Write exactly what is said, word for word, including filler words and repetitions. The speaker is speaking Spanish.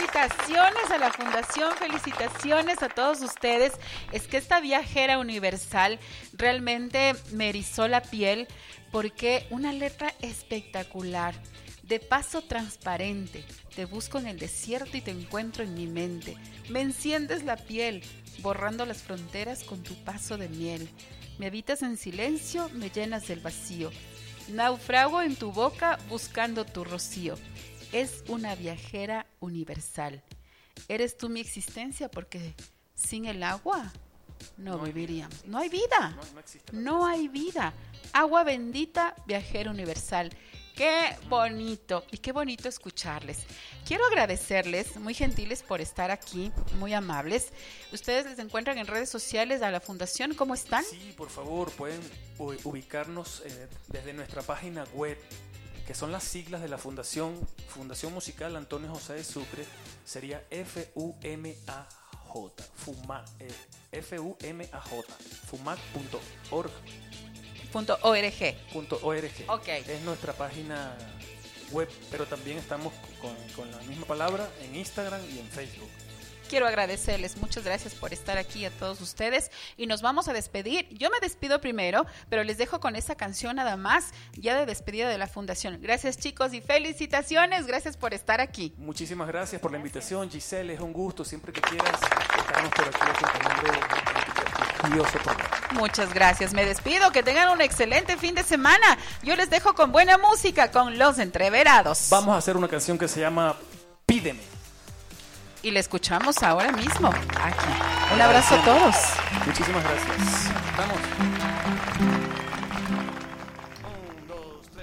felicitaciones a la Fundación, felicitaciones a todos ustedes. Es que esta viajera universal realmente me erizó la piel porque una letra espectacular, de paso transparente. Te busco en el desierto y te encuentro en mi mente. Me enciendes la piel, borrando las fronteras con tu paso de miel. Me habitas en silencio, me llenas del vacío. Naufrago en tu boca buscando tu rocío. Es una viajera universal. Eres tú mi existencia porque sin el agua no, no viviríamos. No hay vida. No, no, existe no hay vida. Agua bendita, viajera universal. Qué bonito y qué bonito escucharles. Quiero agradecerles, muy gentiles por estar aquí, muy amables. Ustedes les encuentran en redes sociales a la Fundación, ¿cómo están? Sí, por favor, pueden ubicarnos eh, desde nuestra página web, que son las siglas de la Fundación, Fundación Musical Antonio José de Sucre, sería F U M A J, Fuma, eh, F U M A J, fumac punto org. Punto .org. Punto .org. Okay. Es nuestra página web, pero también estamos con, con la misma palabra en Instagram y en Facebook. Quiero agradecerles, muchas gracias por estar aquí a todos ustedes y nos vamos a despedir. Yo me despido primero, pero les dejo con esa canción nada más, ya de despedida de la Fundación. Gracias chicos y felicitaciones, gracias por estar aquí. Muchísimas gracias por la invitación, Giselle, es un gusto, siempre que quieras estarnos por aquí acompañando el curioso programa. Muchas gracias, me despido, que tengan un excelente fin de semana. Yo les dejo con buena música, con Los Entreverados. Vamos a hacer una canción que se llama Pídeme. Y la escuchamos ahora mismo, aquí. Un abrazo a todos. Muchísimas gracias. Vamos.